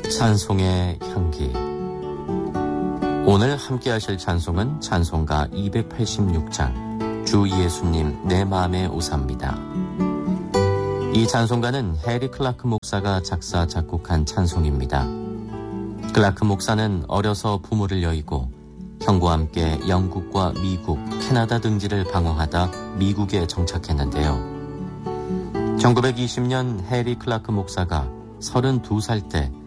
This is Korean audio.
찬송의 향기. 오늘 함께 하실 찬송은 찬송가 286장 주 예수님 내 마음의 우사입니다. 이 찬송가는 해리 클라크 목사가 작사 작곡한 찬송입니다. 클라크 목사는 어려서 부모를 여의고 형과 함께 영국과 미국, 캐나다 등지를 방황하다 미국에 정착했는데요. 1920년 해리 클라크 목사가 32살 때